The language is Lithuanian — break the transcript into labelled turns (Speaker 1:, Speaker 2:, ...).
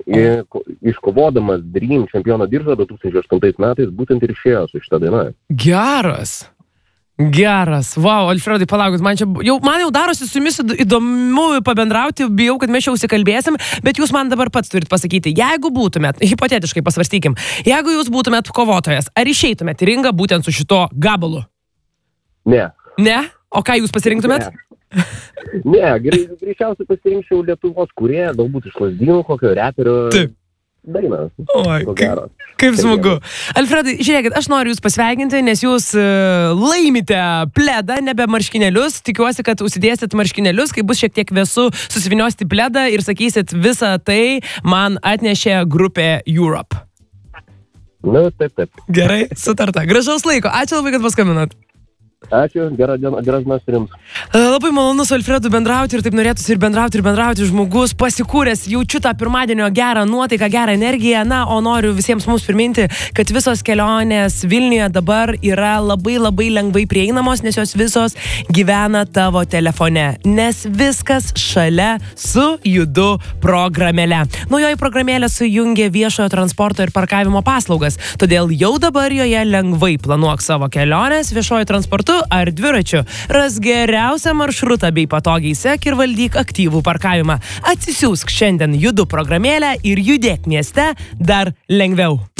Speaker 1: iškovodamas Dream čempiono diržą 2008 metais, būtent ir išėjo su šitą dainą.
Speaker 2: Geras. Wow, Alfredai, palaukit, man jau darosi su jumis įdomu pabendrauti, bijau, kad mes čia užsikalbėsim, bet jūs man dabar pats turit pasakyti, jeigu būtumėt, hipotetiškai pasvarstykim, jeigu jūs būtumėt kovotojas, ar išeitumėt į ringą būtent su šito gabalu?
Speaker 1: Ne.
Speaker 2: Ne? O ką jūs pasirinktumėt?
Speaker 1: Ne, greičiausiai pasirinkčiau Lietuvos kūrėją, galbūt iš Lazdynų kokio reperio.
Speaker 2: Taip.
Speaker 1: Daina.
Speaker 2: Oi, kaip smagu. Alfredai, žiūrėkit, aš noriu jūs pasveikinti, nes jūs laimite pledą, nebe marškinėlius. Tikiuosi, kad užsidėsit marškinėlius, kai bus šiek tiek vėsu, susiviniosite pledą ir sakysit, visą tai man atnešė grupė Europe.
Speaker 1: Nu, taip.
Speaker 2: Gerai, sutarta. Gražaus laiko. Ačiū labai, kad paskambinot.
Speaker 1: Ačiū, geras dienas ir jums.
Speaker 2: Labai malonu su Alfredu bendrauti ir taip norėtųsi ir bendrauti. Žmogus pasikūręs, jaučiu tą pirmadienio gerą nuotaiką, gerą energiją. Na, o noriu visiems mums priminti, kad visos kelionės Vilniuje dabar yra labai lengvai prieinamos, nes jos visos gyvena tavo telefone. Nes viskas šalia su Judu programėle. Naujoji programėlė sujungia viešojo transporto ir parkavimo paslaugas. Todėl jau dabar joje lengvai planuok savo keliones viešojo transportu ar dviračiu. Ras geriausią maršrutą bei patogiai sek ir valdyk aktyvų parkavimą. Atsisiųsk šiandien Judu programėlę ir judėk mieste dar lengviau.